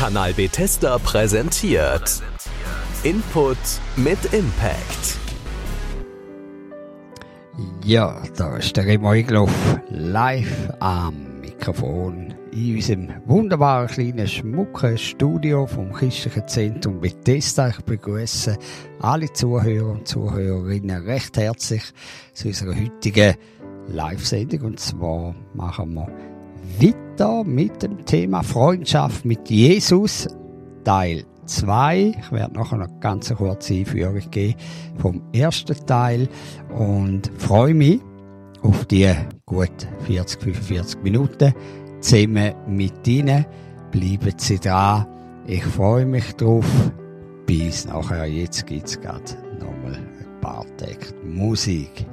Kanal Bethesda präsentiert Input mit Impact. Ja, da ist der Remo Egloff live am Mikrofon in unserem wunderbaren kleinen schmucken Studio vom Christlichen Zentrum Bethesda. Ich begrüße alle Zuhörer und Zuhörerinnen recht herzlich zu unserer heutigen Live-Sendung. Und zwar machen wir weiter mit dem Thema Freundschaft mit Jesus, Teil 2. Ich werde nachher noch ganz eine kurze Einführung geben vom ersten Teil und freue mich auf die gut 40-45 Minuten zusammen mit Ihnen. Bleiben Sie dran. Ich freue mich drauf. Bis nachher. Jetzt gibt es gerade nochmal ein paar Takte Musik.